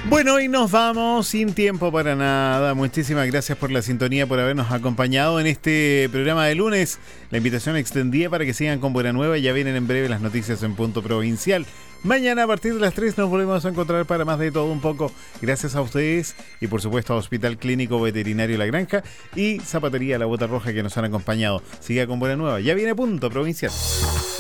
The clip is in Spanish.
Bueno, y nos vamos sin tiempo para nada. Muchísimas gracias por la sintonía, por habernos acompañado en este programa de lunes. La invitación extendida para que sigan con Buena Nueva. Ya vienen en breve las noticias en Punto Provincial. Mañana a partir de las 3 nos volvemos a encontrar para más de todo un poco. Gracias a ustedes y por supuesto a Hospital Clínico Veterinario La Granja y Zapatería La Bota Roja que nos han acompañado. Siga con Buena Nueva. Ya viene Punto Provincial.